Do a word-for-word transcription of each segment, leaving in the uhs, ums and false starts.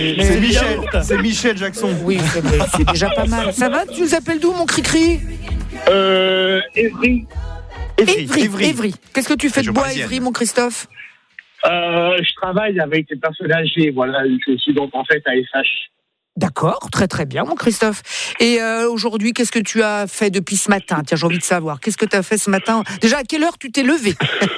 Mais c'est Michel, c'est Michel Jackson. Oui, c'est, c'est déjà pas mal. Ça va? Tu nous appelles d'où, mon cri-cri? Euh, Évry. Évry, Évry. Évry. Qu'est-ce que tu fais de beau à Évry, mon Christophe? Euh, je travaille avec des personnes âgées. Voilà, je suis donc en fait à S H. D'accord, très très bien, mon Christophe. Et euh, aujourd'hui, qu'est-ce que tu as fait depuis ce matin? Tiens, j'ai envie de savoir. Qu'est-ce que tu as fait ce matin? Déjà, à quelle heure tu t'es levé?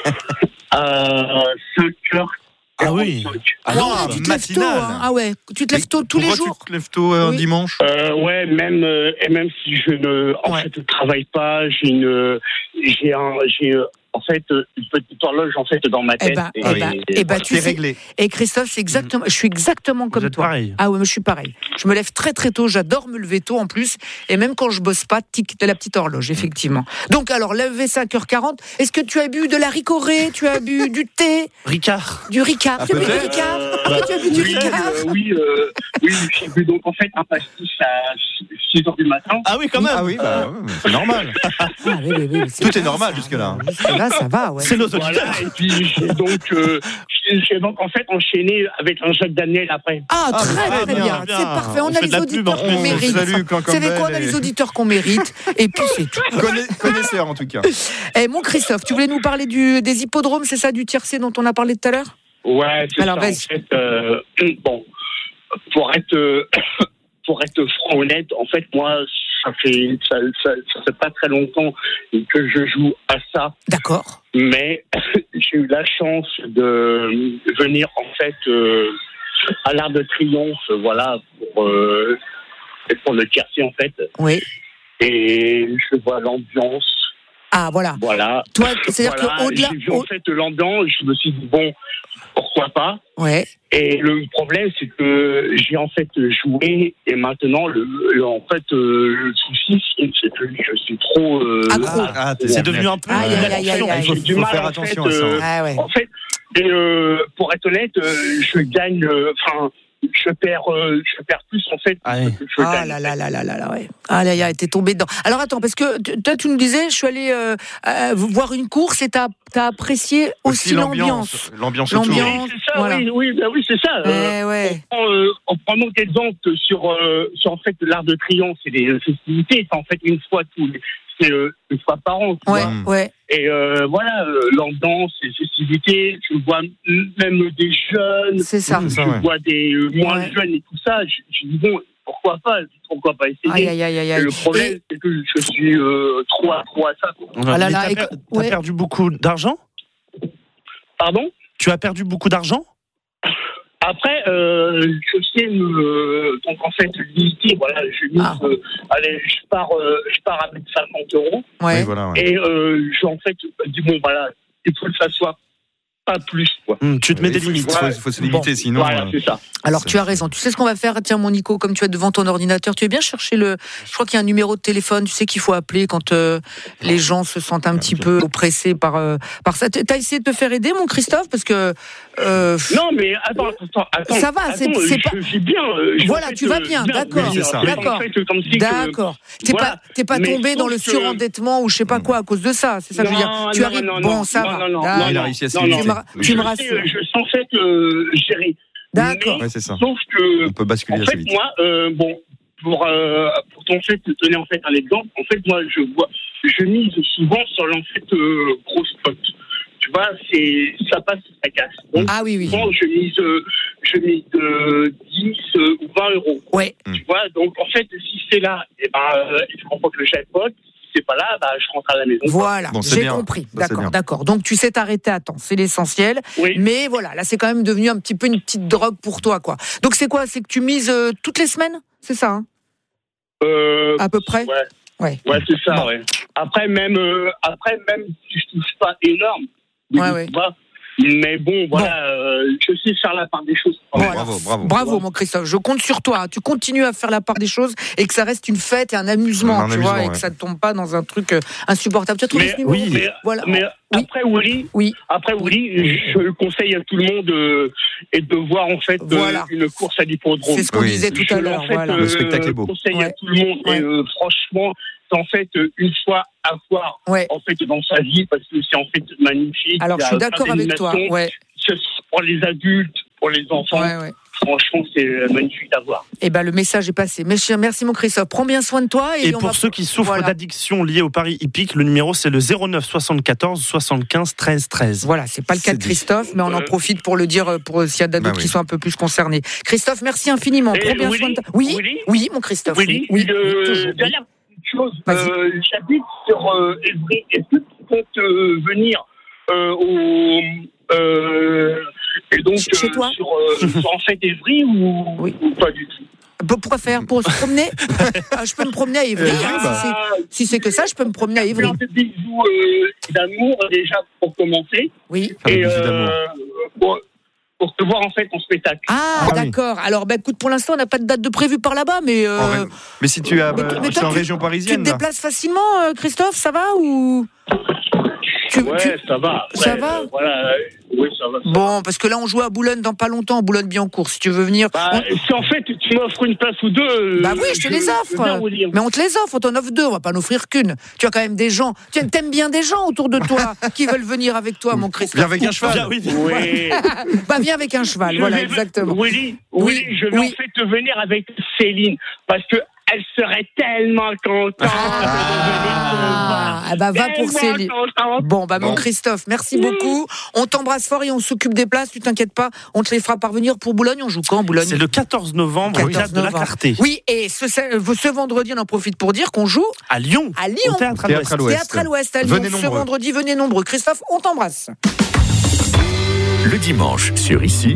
euh, cinq heures. Ah oui. Ah non, tu te lèves tôt, hein. Ah ouais, tu te lèves tôt tous les jours? Pourquoi tu te lèves tôt un oui. dimanche? euh, Ouais, même euh, et même si je ne en ouais. fait ne travaille pas, j'ai une j'ai un j'ai en fait une petite horloge en fait dans ma tête. Eh ben, et, eh ben, et, et ben, tu sais, réglé. Et Christophe, c'est exactement, mmh. je suis exactement comme toi. Pareil. Ah ouais, moi je suis pareil. Je me lève très très tôt, j'adore me lever tôt en plus, et même quand je bosse pas, tic de la petite horloge, effectivement. Donc alors, lever cinq heures quarante. Est-ce que tu as bu de la ricorée? Tu as bu du thé? Ricard. Du Ricard. Ah, tu as bu du Ricard? euh, ah, tu as bu du oui, Ricard euh, Oui, euh, oui, j'ai bu donc en fait un pastis à six heures du matin. Ah oui, quand même. Ah oui, bah, ouais, c'est normal. Ah, oui, oui, oui, c'est tout est normal jusque-là. Jusque-là, ça va, ouais. C'est nos auditeurs. Voilà, et puis j'ai donc, euh, j'ai donc en fait enchaîné avec un Jacques Daniel après. Ah, très ah, très bien, bien. C'est parfait. On, on a les auditeurs qu'on mérite. Vous savez quoi, on a les auditeurs qu'on mérite, et puis c'est tout. Connais, connaisseur en tout cas. Eh, mon Christophe, tu voulais nous parler du, des hippodromes, c'est ça, du tiercé dont on a parlé tout à l'heure? Ouais, c'est Alors, ça. En fait, euh, bon, pour être, euh, pour être franc honnête, en fait, moi, ça fait, ça, ça, ça fait pas très longtemps que je joue à ça. D'accord. Mais j'ai eu la chance de venir, en fait, euh, à l'Arc de Triomphe, voilà, pour, euh, pour le tiercé, en fait. Oui. Et je vois l'ambiance. Ah, voilà. Voilà. Toi, c'est-à-dire voilà, qu'au-delà. J'ai vu, en fait, l'ambiance, je me suis dit, bon, pourquoi pas? Ouais. Et le problème, c'est que j'ai en fait joué, et maintenant, le, le en fait, euh, le souci, c'est que je suis trop. Euh, Accro. Ah, c'est devenu un peu. Ah, y a, y a, y a, il faut, j'ai du faut mal, faire en attention fait, à ça. Euh, ah, ouais. En fait, et, euh, pour être honnête, euh, je gagne. Enfin. Euh, Je perds, euh, je perds plus en fait. Ah, oui. que je ah là là là là là là ouais. Ah là là, t'es tombé dedans. Alors attends, parce que toi tu nous disais, je suis allé euh, euh, voir une course et t'as, t'as apprécié aussi, aussi l'ambiance. L'ambiance, l'ambiance. Oui, c'est ça, voilà. oui, oui, bah oui, c'est ça. Eh, euh, ouais. On prend, euh, on prend donc exemple sur, euh, sur en fait l'Arc de Triomphe, c'est des festivités, c'est en fait une fois tous les, c'est euh, une fois par an. Tu ouais, vois. ouais. Et euh, voilà, euh, l'ambiance, les festivités, je vois même des jeunes, c'est ça. je ça, ouais. vois des euh, moins ouais. jeunes et tout ça. Je, je dis bon, pourquoi pas, pourquoi pas essayer. Aïe, aïe, aïe, aïe. Et le problème, et... c'est que je suis euh, trop accro à ça. Quoi. Ah là là, t'as, per- t'as ouais. perdu beaucoup d'argent? Pardon? Tu as perdu beaucoup d'argent? Après, euh, je sais me, donc en fait, limiter, voilà, je mise, ah. euh, allez, je pars, euh, je pars avec cinquante euros. Ouais. Oui, voilà, ouais. Et, euh, je, en fait, dis bon, voilà, il faut que ça soit pas plus, quoi. Mmh, tu te mets oui, des faut, limites. Il faut, faut se limiter, bon. Sinon. Voilà, euh... c'est ça. Alors, c'est... tu as raison. Tu sais ce qu'on va faire? Tiens, mon Nico, comme tu es devant ton ordinateur, tu veux bien chercher le. Je crois qu'il y a un numéro de téléphone, tu sais qu'il faut appeler quand euh, les gens se sentent un petit peu oppressés par, euh, par ça. T'as essayé de te faire aider, mon Christophe? Parce que. Euh... Non, mais attends, attends, attends. Ça va, attends, c'est, c'est je, pas. Je vis bien. Euh, voilà, tu vas bien, bien d'accord. Oui, c'est ça. D'accord. En fait, comme si d'accord. Que, t'es voilà. pas, t'es pas tombé dans le surendettement ou je sais pas quoi à cause de ça. C'est ça que je veux dire. Non, tu non, arrives. Non, bon, non, ça non, va. Non, non, ah, non, il a réussi à se non, limiter. non, tu me rassures. Je suis en fait euh, gérer. D'accord. Ouais, c'est ça. Sauf que. On peut basculer en assez fait, vite. moi, euh, bon, pour, euh, pour ton fait, te donner en fait un exemple, en fait, moi, je vois, je mise souvent sur l'en fait euh, gros spot. Tu vois, c'est, ça passe, ça casse. Donc, ah oui, oui. Souvent, je mise, euh, je mise de dix euh, ou vingt euros. Ouais. Tu vois, donc, en fait, si c'est là, eh ben, euh, je remporte le jackpot. Si c'est pas là, bah, je rentre à la maison. Voilà, bon, j'ai bien. compris. Ça, d'accord, d'accord. Donc, tu sais t'arrêter à temps, c'est l'essentiel. Oui. Mais voilà, là, c'est quand même devenu un petit peu une petite drogue pour toi, quoi. Donc, c'est quoi? C'est que tu mises euh, toutes les semaines? C'est ça, hein? Euh, à peu près? Ouais. Ouais, ouais c'est ça, bon. ouais. Après, même, euh, après, même si je touche pas énorme, ouais, ouais. Vois, mais bon, voilà, bon. Euh, je sais faire la part des choses. Bon, bravo, alors, bravo. Bravo, mon Christophe. Je compte sur toi. Tu continues à faire la part des choses et que ça reste une fête et un amusement, un tu amusement, vois, ouais. et que ça ne tombe pas dans un truc euh, insupportable. Tu as trouvé mais, ce numéro? Oui, mais, voilà. mais oui. après, Willy, oui. après, Willy, je le conseille à tout le monde euh, et de voir, en fait, voilà. euh, une course à l'hippodrome. C'est ce qu'on oui. disait tout je à l'heure. En fait, voilà. euh, le spectacle est beau. Je conseille ouais. à tout le monde. Ouais. Et euh, franchement, c'est en fait une fois à voir ouais. en fait, dans sa vie parce que c'est en fait magnifique. Alors, je suis d'accord avec toi. Ouais. Pour les adultes, pour les enfants. Ouais, ouais. Franchement, c'est magnifique à voir. Eh ben, le message est passé. Merci, merci mon Christophe. Prends bien soin de toi. Et, Et on pour va... ceux qui souffrent voilà. d'addiction liée au pari hippique, le numéro c'est le zéro neuf soixante-quatorze soixante-quinze treize treize. Voilà, c'est pas le cas C'est de Christophe, mais on en profite pour le dire pour s'il y a d'autres Bah qui oui. sont un peu plus concernés. Christophe, merci infiniment. Et Prends bien Willy, soin de toi. Oui, Willy, oui, mon Christophe. Willy, oui, une oui, toujours, oui. dernière petite chose. Vas-y. Euh, J'habite sur euh, Évry. Est-ce que tu peux euh, venir euh, au. Euh, et donc, Chez- chez euh, toi sur, euh, sur en fait Évry ou, Oui. ou pas du tout? Pour- Pourquoi faire? Pour se promener? Ah, je peux me promener à Évry. Euh, hein, bah. si c'est- si c'est que ça, je peux me promener à Évry. Plein de bisous euh, d'amour déjà pour commencer. Oui. Faire des Et bisous d'amour. euh, pour, pour te voir en fait en spectacle. Ah, Ah oui. d'accord. Alors, bah, écoute, pour l'instant, on n'a pas de date de prévue par là-bas, mais euh, En ré- Mais si tu es mais tu- mais tu toi, es en tu- région tu te parisienne, là. déplaces facilement, euh, Christophe? Ça va ou tu, Ouais, tu- ça va. ça Ouais, va euh, Voilà. euh, Oui, ça va. ça va. Bon, parce que là, on joue à Boulogne dans pas longtemps, à Boulogne-Billancourt. Si tu veux venir. Bah, on- si en fait tu m'offres une place ou deux. euh, Bah oui, je te les je offre. viens, William. Mais on te les offre, on t'en offre deux, on va pas en offrir qu'une. Tu as quand même des gens, tu aimes- t'aimes bien des gens autour de toi qui veulent venir avec toi, mon Christophe. Viens avec un cheval. Bien, oui. Oui. Bah viens avec un cheval, Je voilà, vais- exactement. Willy, Oui, Willy, je vais oui. en fait te venir avec Céline parce que elle serait tellement contente de venir te voir. Ah, bah va pour Tellement Céline. contente. Bon, bah mon Bon. Christophe, merci beaucoup. On t'embrasse fort et on s'occupe des places, tu t'inquiètes pas. On te les fera parvenir pour Boulogne. On joue quand, Boulogne? C'est le quatorze novembre au quatorze théâtre de la novembre. Clarté. Oui, et ce, ce vendredi, on en profite pour dire qu'on joue À Lyon. à Lyon. Au théâtre à Théâtre l'Ouest. à l'Ouest. Théâtre à l'Ouest à Lyon. Venez Ce nombreux. vendredi, venez nombreux. Christophe, on t'embrasse. Le dimanche sur Ici,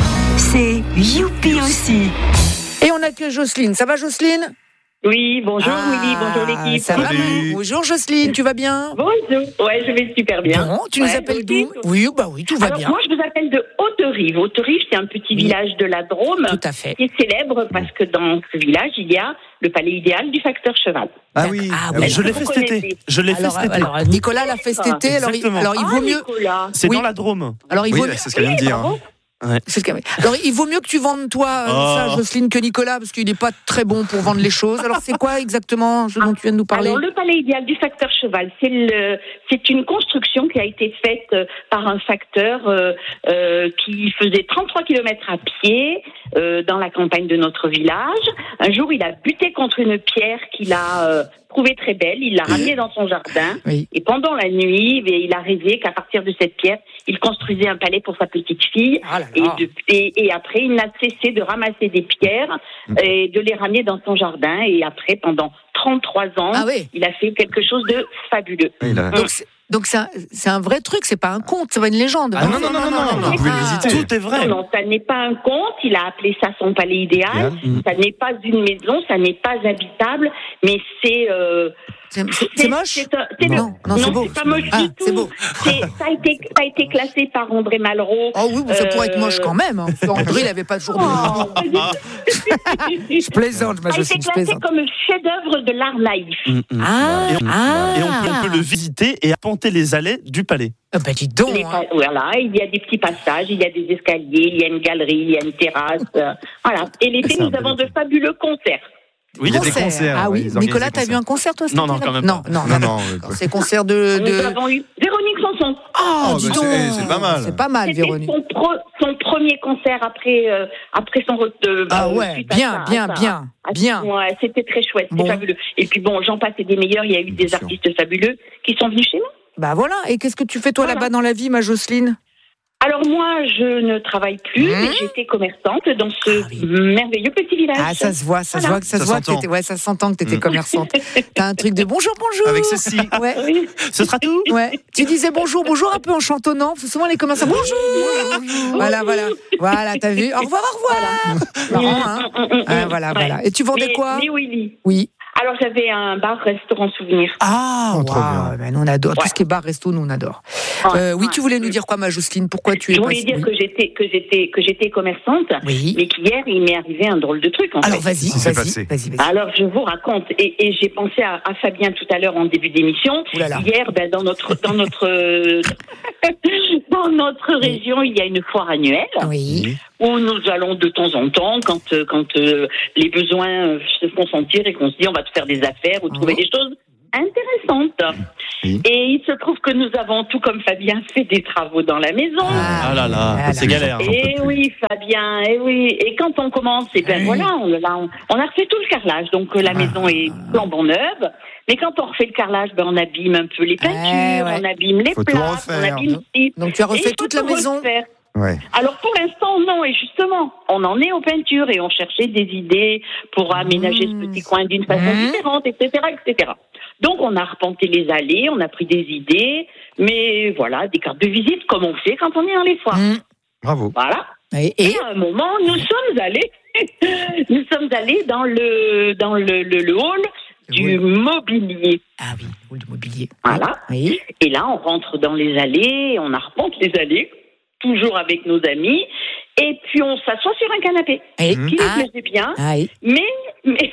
C'est Youpi aussi. Et on accueille Jocelyne. Ça va, Jocelyne? Oui, bonjour Ah, Willy, bonjour l'équipe. Ça va? Salut. Bonjour Jocelyne, tu vas bien? Bonjour, ouais, je vais super bien. Bon, tu nous Ouais, appelles aussi. d'où? Oui, bah oui, tout va Alors, bien. moi, je vous appelle de Haute-Rive. Haute-Rive, c'est un petit village de la Drôme Tout à fait. qui est célèbre parce que dans ce village, il y a le palais idéal du facteur cheval. Ah oui. Ah ah oui. oui. Je l'ai Vous fait cet été. connaissez. Je l'ai fait Alors, cet été. alors, Nicolas l'a fait cet été, alors il, Exactement. alors il Ah, vaut mieux. Nicolas. C'est oui. dans la Drôme. Alors il Oui, vaut bah, mieux. c'est ce qu'elle vient de dire. bravo. hein. C'est ce qu'il y avait. Alors il vaut mieux que tu vendes toi euh, Oh. ça, Jocelyne, que Nicolas, parce qu'il n'est pas très bon pour vendre les choses. Alors c'est quoi exactement ce dont tu viens de nous parler? Alors, le palais idéal du facteur cheval, c'est le, c'est une construction qui a été faite euh, par un facteur euh, euh, qui faisait trente-trois kilomètres à pied euh, dans la campagne de notre village. Un jour, il a buté contre une pierre qu'il a euh, trouvée très belle. Il l'a ramenée dans son jardin. Oui. Et pendant la nuit, eh, il a rêvé qu'à partir de cette pierre, il construisait un palais pour sa petite fille. Ah là Et, là. de- et, et après, il n'a cessé de ramasser des pierres et de les ramener dans son jardin. Et après, pendant trente-trois ans, Ah oui. il a fait quelque chose de fabuleux. Il a- Donc c'est donc c'est un, c'est un vrai truc, c'est pas un conte, c'est pas une légende. Ah non, non, non, non, non, non, vous pouvez le ah. visiter. Tout est vrai. Non, non, ça n'est pas un conte. Il a appelé ça son palais idéal. Idéal. Ça n'est pas une maison, ça n'est pas habitable, mais c'est. euh, C'est c'est- c'est moche? c'est un- c'est le- Non, non, c'est beau. pas moche Ah, du tout. c'est beau. C'est- Ça a été, ça a été classé par André Malraux. Oh oui, bon, ça pourrait être Euh, moche quand même. Hein. André, il avait pas toujours de. Oh, Je plaisante, ma Ça a été Jocelyne, je classé plaisante. comme chef-d'œuvre de l'art naïf. Mm, mm. Ah, Et on, ah. et on peut, on peut le visiter et apporter les allées du palais. Ah bah dis donc. Les hein. pa- Voilà, il y a des petits passages, il y a des escaliers, il y a une galerie, il y a une terrasse. euh, voilà. Et l'été, C'est un nous bel avons été. de fabuleux concerts. Oui, Il y a des concerts, Ah ouais, oui, ils organisent Nicolas, des t'as vu concerts. un concert toi cet Non, non, été, quand même Non, pas. non, Non, non. non. non. C'est concert de. Nous de... avons eu Véronique Sanson. Oh, Oh, dis bah, donc. c'est- c'est pas mal. C'est pas mal, C'était Véronique. son, pro- son premier concert après, euh, après son retour. euh, Ah euh, ouais, suite à bien, ça, bien, à ça. bien, Ah, bien. Ouais, c'était très chouette, c'était Bon. fabuleux. Et puis bon, j'en passe et des meilleurs, il y a eu Bien des sûr. artistes fabuleux qui sont venus chez nous. Bah voilà. Et qu'est-ce que tu fais toi Voilà. là-bas dans la vie, ma Jocelyne? Alors moi, je ne travaille plus, Mmh. mais j'étais commerçante dans ce Ah oui. merveilleux petit village. Ah, ça se voit, ça se Voilà. voit que ça, Ça se voit que s'entend. t'étais, ouais, ça s'entend que t'étais Mm. commerçante. T'as un truc de bonjour, bonjour. Avec ceci. Ouais, Oui. Ce sera tout. ouais. Tu disais bonjour, bonjour un peu en chantonnant. Parce que souvent les commerçants, bonjour. Voilà, voilà, voilà. T'as vu? Au revoir, au revoir. Marrant, hein. Mmh, mmh, mmh, Ah, mmh. voilà, Ouais. voilà. Et tu vendais Mais- quoi? Mais Willy. Oui. Alors j'avais un bar-restaurant souvenir. Ah, Oh, trop waouh, bien. ben, nous on adore. Tout Ouais. ce qui est bar, resto, nous on adore. Ouais, Euh, oui, ouais. tu voulais nous dire quoi, ma Jocelyne? Pourquoi tu es Je voulais passée- dire oui. que j'étais que j'étais que j'étais commerçante, Oui. mais qu'hier il m'est arrivé un drôle de truc. En Alors fait. vas-y, Qu'est-ce qui s'est vas-y, passé vas-y, vas-y. Alors je vous raconte et, et j'ai pensé à, à Fabien tout à l'heure en début d'émission. Ouh là là. Hier, ben, dans notre dans notre euh, dans notre région, il y a une foire annuelle Oui. où nous allons de temps en temps, quand euh, quand euh, les besoins euh, se font sentir et qu'on se dit on va te faire des affaires ou trouver Oh. des choses. intéressante. Oui. Et il se trouve que nous avons, tout comme Fabien, fait des travaux dans la maison. Ah, Ah là là, Ah c'est là. galère. j'en peux Et plus. oui, Fabien, et oui. Et quand on commence, et ben Oui. voilà, on, là, on, on a refait tout le carrelage. Donc euh, la Ah. maison est flambant neuve. Mais quand on refait le carrelage, ben on abîme un peu les peintures, Eh ouais. on abîme les Faut tout plâtres, on refaire. abîme ci. Donc tu as Et il refait faut toute la tout maison. refaire. Ouais. Alors pour l'instant, non. Et justement, on en est aux peintures et on cherchait des idées pour aménager Mmh. ce petit coin d'une façon Mmh. différente, et cetera, et cetera. Donc on a arpenté les allées, on a pris des idées, mais voilà, des cartes de visite comme on fait quand on est dans les foires. Mmh. Bravo. Voilà. Et, Et et à un moment, nous sommes allés, nous sommes allés dans le dans le, le, le hall du mobilier. ah oui, ou le mobilier. Voilà. Oui. Et là, on rentre dans les allées, on arpente les allées, toujours avec nos amis, et puis on s'assoit sur un canapé Et, qui ah, nous plaisait bien, ah, oui. mais mais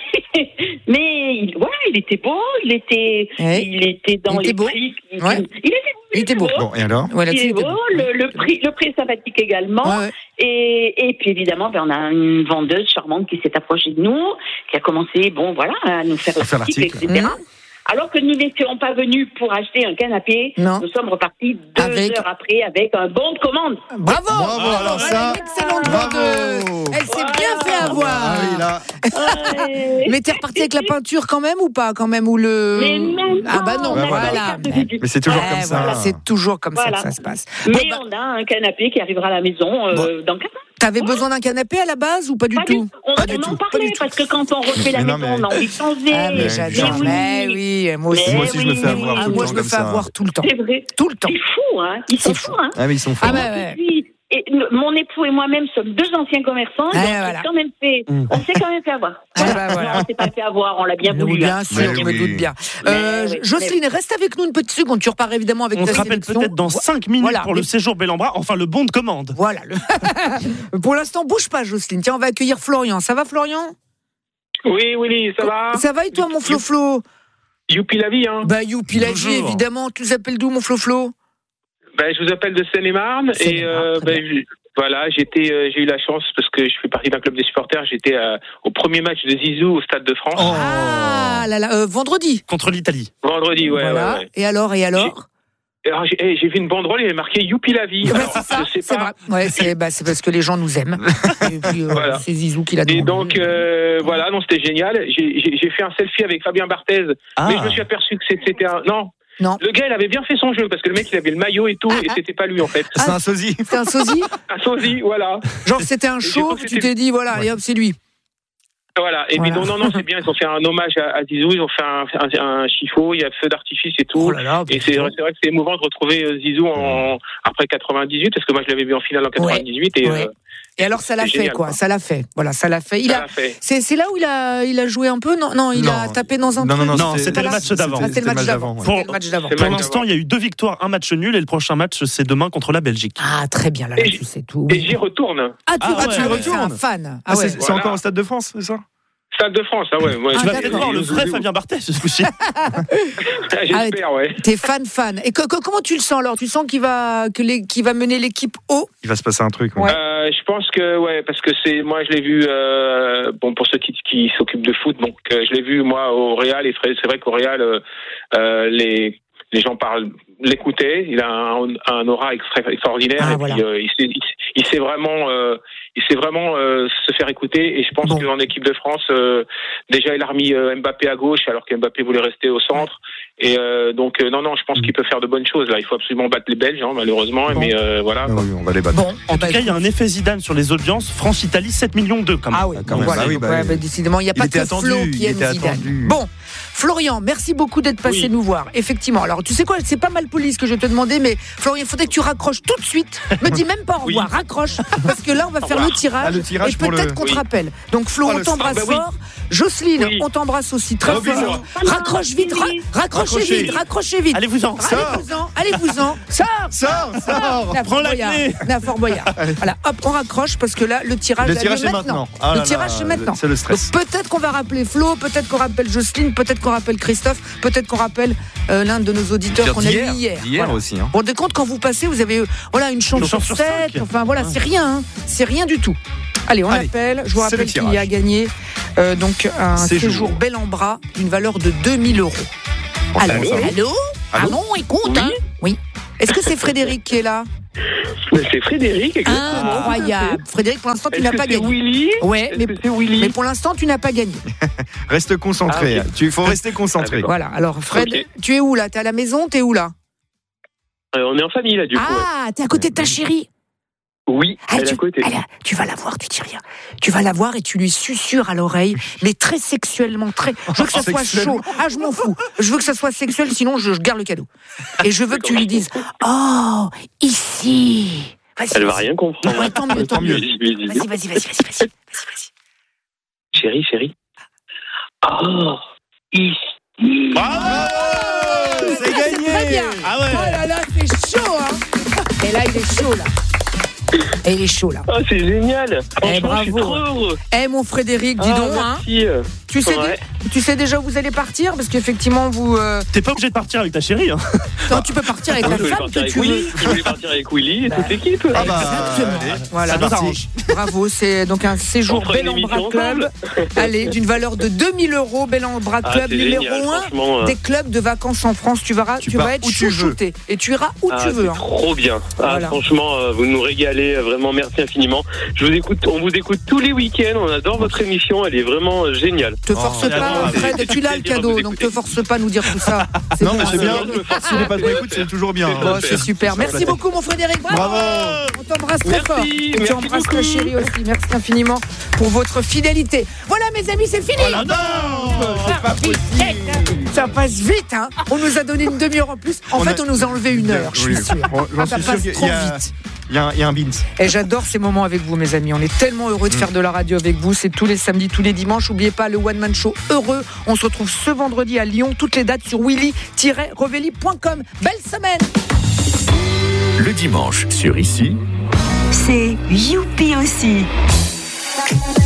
mais il, voilà, il était beau, il était Ouais. il était dans Il les était beau. prix, il, Ouais. il était beau, Il était beau. Bon, et alors? Ouais, là-dessus, il est il était beau, beau. le, le prix le prix est sympathique également. Ouais, ouais. Et, et puis évidemment, ben, on a une vendeuse charmante qui s'est approchée de nous, qui a commencé, bon voilà, à nous faire À faire l'article, l'article. et cetera. Mmh. Alors que nous n'étions pas venus pour acheter un canapé, Non. nous sommes repartis deux Avec- heures après avec un bon de commande. Bravo. Bravo, alors Voilà, ça, une excellente bravo. vendeuse. Elle s'est Voilà. bien fait avoir. Ah oui, là. Ouais. Mais t'es reparti avec la peinture quand même ou pas quand même ou le Mais non, Ah bah non, on a voilà. que des cartes de visite. Mais c'est toujours Ouais, comme ça. voilà, c'est toujours comme Voilà. ça que ça se passe. Mais Bon, bah, on a un canapé qui arrivera à la maison euh, dans quatre ans. t'avais besoin d'un canapé à la base ou pas du Pas tout du- On, Pas on du en tout, pas parlait du tout. parce que quand on refait la Mais non, maison, mais- on a envie de changer. Ah mais Mais j'adore. oui. Mais oui, moi aussi. Mais Moi aussi, je me fais oui, avoir Ah, tout le moi temps je me comme fais ça. avoir tout le temps. C'est vrai. Tout le temps. C'est fou, hein. Ils sont C'est fous, fou. hein. Ah, mais ils sont forts. Ah bah ouais. Oui. Et le- mon époux et moi-même sommes deux anciens commerçants, Ah, donc voilà. on s'est quand même fait, Mm. on s'est quand même fait avoir. Ah, bah, voilà. Non, on s'est pas fait avoir, on l'a bien Oui, voulu. bien hein. sûr, Mais je me oui. doute bien. Mais Euh, oui, Jocelyne, reste avec nous une petite seconde. Tu repars évidemment avec On ta se rappelle sélection. peut-être dans Vo- cinq minutes Voilà. pour le séjour Bel-en-Bras, enfin le bon de commande. Voilà. le- Pour l'instant, bouge pas, Jocelyne. Tiens, on va accueillir Florian. Ça va, Florian? Oui, Willy, ça va? Ça va et toi, mon Flo-Flo? Youpi la vie, hein? Bah, youpi la vie, Bonjour. évidemment. Tu t'appelles d'où, mon Flo-Flo? Ben, je vous appelle de Seine-et-Marne et Seine-et-Marne, euh, très ben, je- voilà, j'étais, euh, j'ai eu la chance parce que je fais partie d'un club des supporters. J'étais euh, au premier match de Zizou au Stade de France Oh. Ah là là, euh, vendredi. Contre l'Italie. vendredi. Ouais, Voilà. ouais, ouais. Et alors, et alors? Et alors, j'ai, eh, j'ai vu une banderole, il y avait marqué Youpi la vie. Ouais, Alors, c'est ça, je sais c'est pas. vrai. Ouais, c'est bah, c'est parce que les gens nous aiment. Et puis, euh, Voilà. c'est Zizou qui l'a demandé. Et donc euh, voilà, non, c'était génial. J'ai, j'ai, j'ai fait un selfie avec Fabien Barthez, Ah. mais je me suis aperçu que c'est- c'était un non. Non. Le gars, il avait bien fait son jeu parce que le mec, il avait le maillot et tout, Ah, et ah. c'était pas lui en fait. Ah. C'est un sosie. C'était un sosie? Un sosie, voilà. Genre, c'était un J'ai show, cru que tu c'était- t'es dit, voilà, allez hop, c'est lui. Voilà. Et Voilà. puis non, non, non, c'est bien. Ils ont fait un hommage à, à Zizou. Ils ont fait un, un, un chiffon. Il y a feu d'artifice et tout. Oh là là. Et c'est, c'est vrai que c'est émouvant de retrouver euh, Zizou en, après quatre-vingt-dix-huit, parce que moi je l'avais vu en finale en quatre-vingt-dix-huit. Et, Ouais. euh, Et alors, ça l'a c'est fait, génial, quoi. quoi. Ça l'a fait. Voilà, ça l'a fait. Il ça a. l'a fait. C'est c'est là où il a, il a joué un peu? Non, non, il Non. a tapé dans un Non, non, truc. non, Non, c'était le Voilà. match d'avant. Ah, c'était le match d'avant. ouais. C'était le match d'avant. C'est Pour match l'instant, d'avant. il y a eu deux victoires, un match nul et le prochain match, c'est demain contre la Belgique. Ah, très bien, là, Et là, j- tu sais tout. Et j'y retourne. Ah, tu, Ah, ah, ouais, tu ouais, es un retournes. fan. Ah, Ah ouais. c'est c'est Voilà. encore au Stade de France, c'est ça? Stade de France, ah ouais. ouais. Ah, Tu vas d'accord. peut-être voir le vrai Fabien Barthez ce coup-ci. J'espère, ouais. T'es fan, fan. Et que- que- comment tu le sens alors? Tu sens qu'il va, que les, qu'il va mener l'équipe haut? Il va se passer un truc. ouais. Ouais. Euh, je pense que ouais, parce que c'est moi je l'ai vu. Euh, bon, pour ceux qui, qui s'occupent de foot, donc euh, je l'ai vu moi au Real. Et c'est vrai qu'au Real, euh, euh, les les gens parlent, l'écoutaient. Il a un, un aura extra- extraordinaire. Ah, et voilà. puis euh, il sait, il, il sait vraiment, euh, il sait vraiment euh, se faire écouter. Et je pense Bon. qu'en équipe de France, euh, déjà il a remis euh, Mbappé à gauche, alors que Mbappé voulait rester au centre. Et euh, donc euh, non, non, je pense qu'il peut faire de bonnes choses là. Il faut absolument battre les Belges, hein, malheureusement. Bon. Mais euh, voilà. Ah quoi. oui, on va les battre. Bon. En bah, tout cas, il y a un effet Zidane sur les audiences. France-Italie, sept millions deux quand même. Ah oui, quand donc même. voilà. Ah oui, donc, bah ouais, oui. bah, décidément, il n'y a Il pas était que attendu, Flo il qui aime était Zidane. attendu. Bon, Florian, merci beaucoup d'être passé Oui. nous voir. Effectivement. Alors, tu sais quoi, c'est pas mal poli ce que je vais te demander, mais Florian, il faudrait que tu raccroches tout de suite. Me dis même pas au Oui. revoir, raccroche, parce que là, on va Au faire le revoir. tirage. Ah, le tirage et pour peut-être le- qu'on te Oui. rappelle. Donc, Flo, Oh, on le t'embrasse stress. Ah, bah fort. Jocelyne, Oui. on t'embrasse aussi très Gros bisous. fort. Raccroche vite, ra- raccrochez Raccrochez. vite, raccrochez vite. Allez-vous-en. Allez-vous-en, allez-vous-en. Sors, Sors, sors. la Prends Fort la Boyard. clé. La Fort Boyard. Voilà, hop, on raccroche parce que là, le tirage, Le a tirage lieu est maintenant. Ah le là tirage, là, c'est maintenant. c'est le stress. Donc, peut-être qu'on va rappeler Flo, peut-être qu'on rappelle Jocelyne, peut-être qu'on rappelle Christophe, peut-être qu'on rappelle euh, l'un de nos auditeurs qu'on a D'hier, eu hier. d'hier Voilà. aussi. Hein. Vous vous rendez compte, quand vous passez, vous avez euh, voilà, une chance Une sur chance sur sept. cinq. Enfin voilà, c'est rien. Hein. C'est rien du tout. Allez, on Allez, appelle. Je vous c'est le rappelle qu'il y tirage. a gagné euh, donc un Séjour. séjour bel en bras d'une valeur de deux mille euros. Allô, Allô allô. Ah non, écoute. Oui. Hein. Oui. Est-ce que c'est Frédéric qui est là? Mais c'est Frédéric, exactement. Incroyable. Frédéric, pour l'instant, tu Est-ce n'as que pas c'est gagné. Willy Ouais, Est-ce mais, que c'est Willy mais pour l'instant, tu n'as pas gagné. Reste concentré. Ah, ok. Il faut rester concentré. Ah, d'accord. Voilà. Alors, Fred, Ok. tu es où là? T'es à la maison? T'es où là? Euh, On est en famille là, du coup. ouais. Ah, t'es à côté de ta chérie. Oui, Ah, elle est tu, à côté. elle a- tu vas la voir, tu dis rien. Tu vas la voir et tu lui susurres à l'oreille, mais très sexuellement, très. Je veux que ça soit chaud. Ah, je m'en fous. Je veux que ça soit sexuel, sinon je, je garde le cadeau. Et je veux que tu lui dises, oh, ici. Vas-y, Elle va vas-y. rien comprendre. Ouais, tant mieux, tant mieux. Vas-y, vas-y, Vas-y, vas-y, vas-y, vas-y, vas-y, vas-y. Chérie, chérie. Oh, ici. Bravo, c'est Très gagné. bien. Ah ouais. Oh là là, c'est chaud, hein. Et là, il est chaud, là. Et il est chaud, là. Oh, c'est génial. Franchement, je suis bravo. trop heureux. Eh, mon Frédéric, dis Ah, donc, hein. merci. Tu sais, Ouais. tu sais déjà où vous allez partir? Parce qu'effectivement, vous. euh, T'es pas obligé de partir avec ta chérie. Hein. non, tu peux partir avec Moi, la je voulais femme partir que avec tu veux. Willy. Je voulais partir avec Willy et toute l'équipe. Ah bah, Exactement. allez. Voilà. Ça nous parti. arrange. Bravo, c'est donc un séjour On fera une Bel en Bras émission Club. Allez, d'une valeur de deux mille euros, Bel en Bras Ah, Club c'est numéro génial, un franchement, euh. des clubs de vacances en France. Tu verras, tu, Tu vas pars être où tu veux. chouchouté et tu iras où Ah, tu veux. c'est hein. trop bien. Ah, Voilà. franchement, euh, vous nous régalez. euh, Vraiment, merci infiniment. Je vous écoute. On vous écoute tous les week-ends. On adore votre émission. Elle est vraiment euh, géniale. Te force Oh, pas, vraiment, Fred, c'est- tu l'as c'est le plaisir de cadeau, vous donc écouter. te force pas à nous dire tout ça. C'est Non, bon, mais c'est hein. bien. je me force Si n'est pas de écoute, c'est toujours bien. Bon, c'est super. Merci beaucoup, mon Frédéric. Bravo. Bravo. On t'embrasse très Merci, fort. Et tu merci embrasses ta beaucoup. chérie aussi. Merci infiniment pour votre fidélité. Voilà, mes amis, c'est fini. Ah non. C'est pas possible. Ça passe vite, hein. On nous a donné une demi-heure en plus. En On fait, a- on nous a enlevé une heure, je suis Oui. sûr. Bon, J'en Ça suis sûr passe qu'il trop y a, vite. il y a un, il y a un bins. Et j'adore ces moments avec vous, mes amis. On est tellement heureux de faire de la radio avec vous. C'est tous les samedis, tous les dimanches. N'oubliez pas le One Man Show heureux. On se retrouve ce vendredi à Lyon. Toutes les dates sur willy tiret revelli point com. Belle semaine. Le dimanche sur Ici, C'est Youpi aussi.